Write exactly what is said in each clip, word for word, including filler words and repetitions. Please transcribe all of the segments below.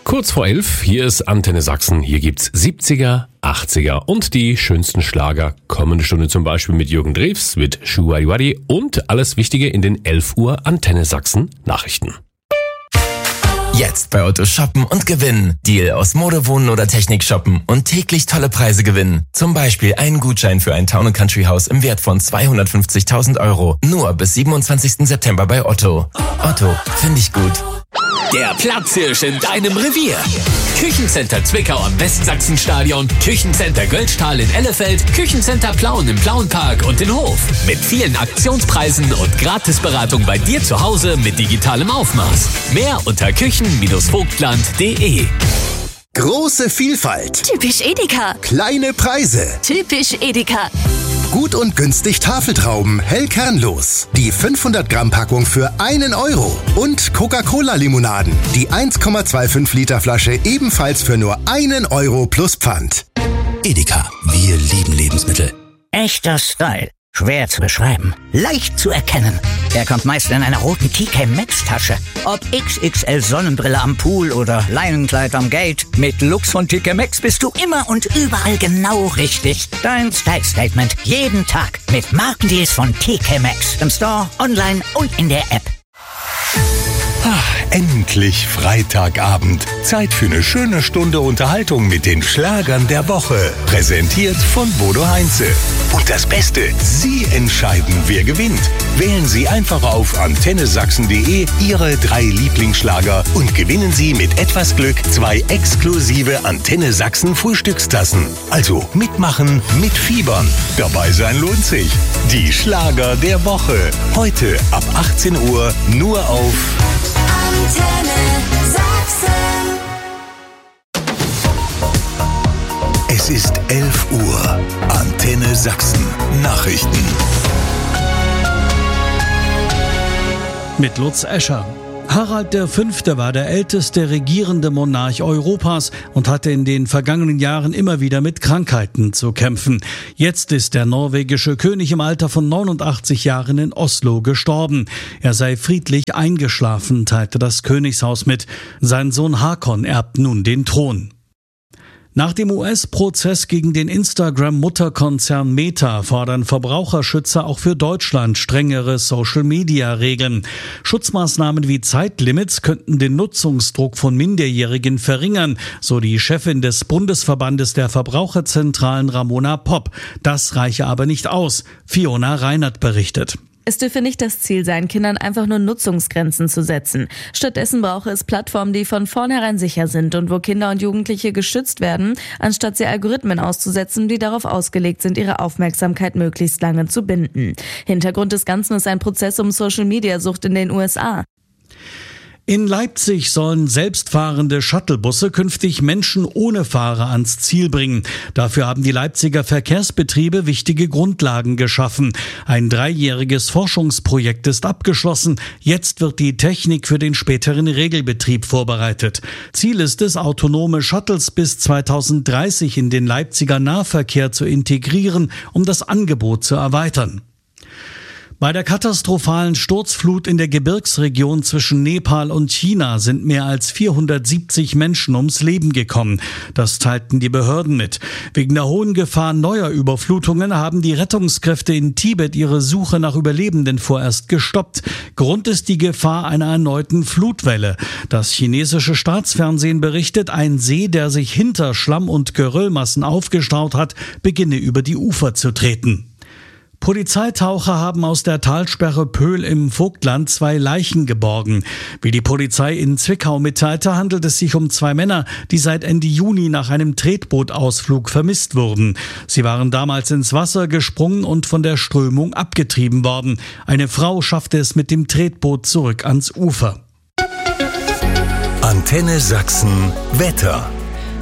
Kurz vor elf, hier ist Antenne Sachsen. Hier gibt's siebziger, achtziger und die schönsten Schlager. Kommende Stunde zum Beispiel mit Jürgen Drews, mit Schuhwadi und alles Wichtige in den elf Uhr Antenne Sachsen Nachrichten. Jetzt bei Otto shoppen und gewinnen. Deal aus Mode, Wohnen oder Technik shoppen und täglich tolle Preise gewinnen. Zum Beispiel einen Gutschein für ein Town and Country Haus im Wert von zweihundertfünfzigtausend Euro. Nur bis siebenundzwanzigsten September bei Otto. Otto, finde ich gut. Der Platzhirsch in deinem Revier. Küchencenter Zwickau am Westsachsenstadion, Küchencenter Göldstahl in Ellefeld, Küchencenter Plauen im Plauenpark und in Hof. Mit vielen Aktionspreisen und Gratisberatung bei dir zu Hause mit digitalem Aufmaß. Mehr unter küchen Vogtland punkt de. Große Vielfalt. Typisch Edeka. Kleine Preise. Typisch Edeka. Gut und günstig Tafeltrauben, hell kernlos. Die fünfhundert Gramm Packung für einen Euro. Und Coca-Cola-Limonaden. Die eins Komma fünfundzwanzig Liter Flasche ebenfalls für nur einen Euro plus Pfand. Edeka, wir lieben Lebensmittel. Echter Style. Schwer zu beschreiben. Leicht zu erkennen. Er kommt meist in einer roten T K Maxx Tasche. Ob X X L Sonnenbrille am Pool oder Leinenkleid am Gate. Mit Looks von T K Maxx bist du immer und überall genau richtig. Dein Style Statement jeden Tag mit Markendeals von T K Maxx. Im Store, online und in der App. Endlich Freitagabend. Zeit für eine schöne Stunde Unterhaltung mit den Schlagern der Woche. Präsentiert von Bodo Heinze. Und das Beste, Sie entscheiden, wer gewinnt. Wählen Sie einfach auf antenne sachsen punkt de Ihre drei Lieblingsschlager und gewinnen Sie mit etwas Glück zwei exklusive Antenne Sachsen Frühstückstassen. Also mitmachen, mitfiebern. Dabei sein lohnt sich. Die Schlager der Woche. Heute ab achtzehn Uhr nur auf Antenne Sachsen. Es ist elf Uhr. Antenne Sachsen. Nachrichten. Mit Lutz Escher. Harald der Fünfte war der älteste regierende Monarch Europas und hatte in den vergangenen Jahren immer wieder mit Krankheiten zu kämpfen. Jetzt ist der norwegische König im Alter von neunundachtzig Jahren in Oslo gestorben. Er sei friedlich eingeschlafen, teilte das Königshaus mit. Sein Sohn Hakon erbt nun den Thron. Nach dem U S-Prozess gegen den Instagram-Mutterkonzern Meta fordern Verbraucherschützer auch für Deutschland strengere Social-Media-Regeln. Schutzmaßnahmen wie Zeitlimits könnten den Nutzungsdruck von Minderjährigen verringern, so die Chefin des Bundesverbandes der Verbraucherzentralen Ramona Popp. Das reiche aber nicht aus. Fiona Reinert berichtet. Es dürfe nicht das Ziel sein, Kindern einfach nur Nutzungsgrenzen zu setzen. Stattdessen brauche es Plattformen, die von vornherein sicher sind und wo Kinder und Jugendliche geschützt werden, anstatt sie Algorithmen auszusetzen, die darauf ausgelegt sind, ihre Aufmerksamkeit möglichst lange zu binden. Hintergrund des Ganzen ist ein Prozess um Social-Media-Sucht in den U S A. In Leipzig sollen selbstfahrende Shuttlebusse künftig Menschen ohne Fahrer ans Ziel bringen. Dafür haben die Leipziger Verkehrsbetriebe wichtige Grundlagen geschaffen. Ein dreijähriges Forschungsprojekt ist abgeschlossen. Jetzt wird die Technik für den späteren Regelbetrieb vorbereitet. Ziel ist es, autonome Shuttles bis zweitausenddreißig in den Leipziger Nahverkehr zu integrieren, um das Angebot zu erweitern. Bei der katastrophalen Sturzflut in der Gebirgsregion zwischen Nepal und China sind mehr als vierhundertsiebzig Menschen ums Leben gekommen. Das teilten die Behörden mit. Wegen der hohen Gefahr neuer Überflutungen haben die Rettungskräfte in Tibet ihre Suche nach Überlebenden vorerst gestoppt. Grund ist die Gefahr einer erneuten Flutwelle. Das chinesische Staatsfernsehen berichtet, ein See, der sich hinter Schlamm- und Geröllmassen aufgestaut hat, beginne über die Ufer zu treten. Polizeitaucher haben aus der Talsperre Pöhl im Vogtland zwei Leichen geborgen. Wie die Polizei in Zwickau mitteilte, handelt es sich um zwei Männer, die seit Ende Juni nach einem Tretbootausflug vermisst wurden. Sie waren damals ins Wasser gesprungen und von der Strömung abgetrieben worden. Eine Frau schaffte es mit dem Tretboot zurück ans Ufer. Antenne Sachsen Wetter.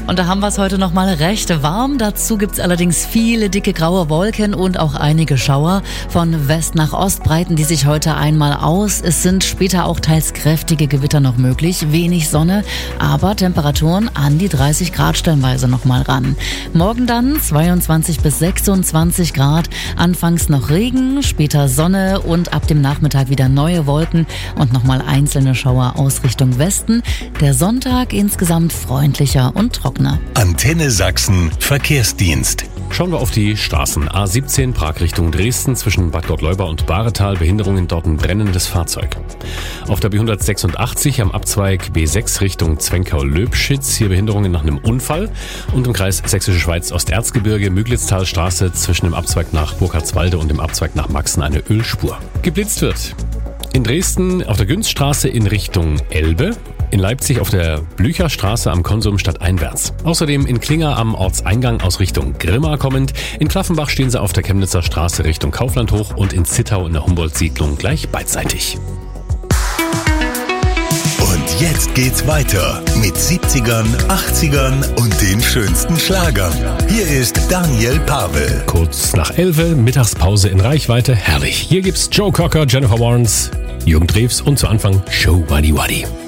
Und da haben wir es heute nochmal recht warm. Dazu gibt's allerdings viele dicke graue Wolken und auch einige Schauer. Von West nach Ost breiten die sich heute einmal aus. Es sind später auch teils kräftige Gewitter noch möglich. Wenig Sonne, aber Temperaturen an die dreißig Grad stellenweise nochmal ran. Morgen dann zweiundzwanzig bis sechsundzwanzig Grad. Anfangs noch Regen, später Sonne und ab dem Nachmittag wieder neue Wolken und nochmal einzelne Schauer aus Richtung Westen. Der Sonntag insgesamt freundlicher und trockener. Antenne Sachsen Verkehrsdienst. Schauen wir auf die Straßen. A siebzehn Prag Richtung Dresden zwischen Bad Gottleuba und Bahretal. Behinderungen, dort ein brennendes Fahrzeug. Auf der B hundertsechsundachtzig am Abzweig B sechs Richtung Zwenkau-Löbschitz. Hier Behinderungen nach einem Unfall. Und im Kreis Sächsische Schweiz Osterzgebirge Müglitztalstraße zwischen dem Abzweig nach Burkhardswalde und dem Abzweig nach Maxen eine Ölspur. Geblitzt wird. In Dresden auf der Günzstraße in Richtung Elbe. In Leipzig auf der Blücherstraße am Konsum stadteinwärts. Außerdem in Klinger am Ortseingang aus Richtung Grimma kommend. In Klaffenbach stehen sie auf der Chemnitzer Straße Richtung Kaufland hoch und in Zittau in der Humboldt-Siedlung gleich beidseitig. Und jetzt geht's weiter mit siebzigern, achtzigern und den schönsten Schlagern. Hier ist Daniel Pavel. Kurz nach elf, Mittagspause in Reichweite. Herrlich. Hier gibt's Joe Cocker, Jennifer Warnes, Jürgen Drews und zu Anfang Show Waddy Waddy.